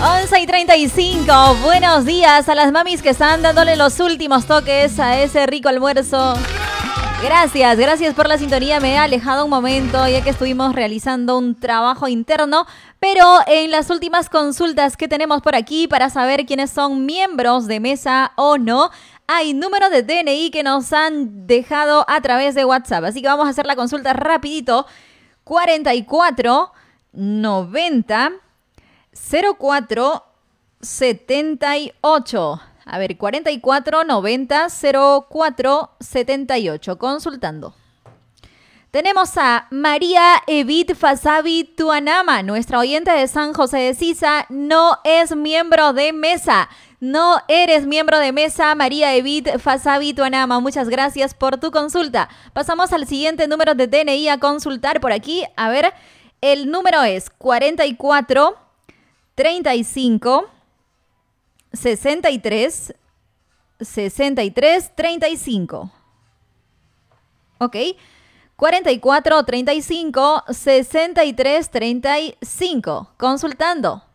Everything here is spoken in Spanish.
11:35. Buenos días a las mamis que están dándole los últimos toques a ese rico almuerzo. Gracias por la sintonía. Me he alejado un momento ya que estuvimos realizando un trabajo interno, pero en las últimas consultas que tenemos por aquí para saber quiénes son miembros de mesa o no, hay número de DNI que nos han dejado a través de WhatsApp. Así que vamos a hacer la consulta rapidito. 44 90 04 78. A ver, 44 90 04 78. Consultando. Tenemos a María Evit Fasabi Tuanama, nuestra oyente de San José de Sisa. No es miembro de mesa. No eres miembro de mesa, María Evit Fasabi Tuanama. Muchas gracias por tu consulta. Pasamos al siguiente número de DNI a consultar por aquí. A ver, el número es 44 35 63 35. Ok. 44 35 63 35. Consultando.